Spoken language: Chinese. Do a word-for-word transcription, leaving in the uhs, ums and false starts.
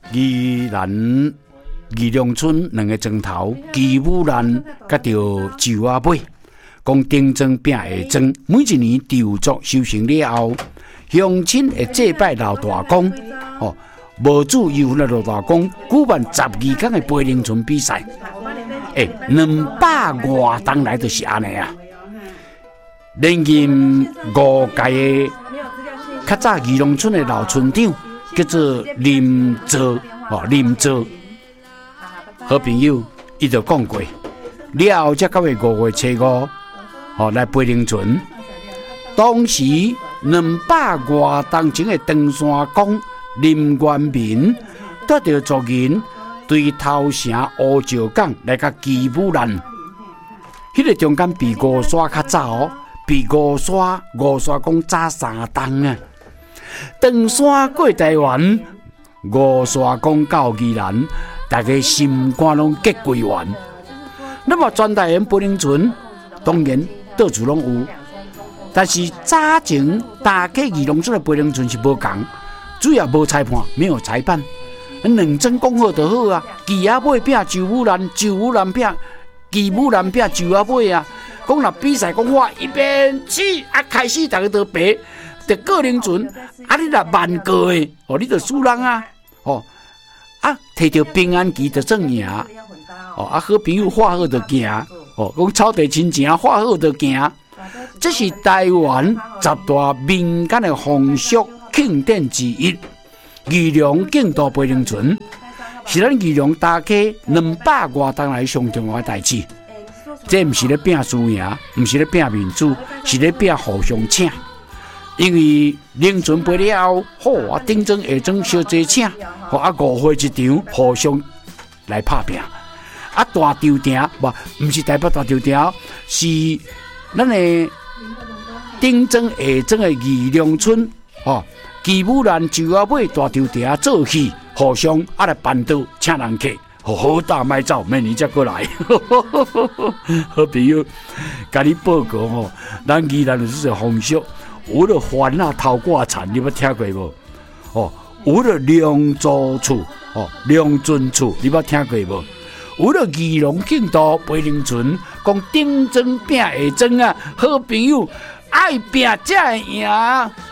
宜兰、宜良村两个庄头，基武兰甲着周阿尾，讲丁庄饼下庄，每一年稻作收成了后，乡亲会祭拜老大公，哦，无主又来老大公，举办十二天的飞灵船比赛，诶，两百外当来就是安尼啊。连任五届的较早宜良村的老村长叫做林泽哦，林泽好朋友，伊就讲过，了后才到月五月初五，哦来飞灵船。当时两百外当前的长山公林元民得到族人对头城乌石港来甲基武兰，迄、那个中间比五沙较早哦。比五沙，五沙讲早三冬啊。长山过台湾，五沙讲到宜兰，大家心肝拢结归完。那么全台湾飞灵船，当然到处拢有，但是早前大家宜良村的飞灵船是无同，主要无裁判，没有裁判，两庄讲好就好啊。基阿尾拼周武兰，周武兰拼基武兰拼周阿尾啊。讲若比赛讲话一边起啊，开始大家都白，得个人船啊，你若慢过的，哦，你就输人啊，哦，啊，摕到平安旗就算赢，哦，啊，好朋友画好就行，哦，讲草地亲情画好就行，这是台湾十大民间的风俗庆典之一。宜良敬道飞灵船是咱宜良大溪两百外当来上重要的代志。这不是咧拼输赢，不是咧拼民主，是咧拼互相请。因为灵船飞了后，好啊，顶庄下庄小济请，好啊，五花一场，互相来拍拼。啊，大场亭，不，不是台北大场亭，是咱的顶庄下庄的宜良村，哦，基武兰周阿尾大场亭做戏，互相啊来办桌请人客。好好大卖走，明年才过来。好朋友，甲你报告吼，咱宜兰的这个风俗，有了番啊头挂田，你捌听过无？哦，有了梁祝厝，哦，梁尊厝，你捌听过无？有了宜良敬道飞灵船，讲顶庄拼下庄啊，好朋友爱拼才会赢。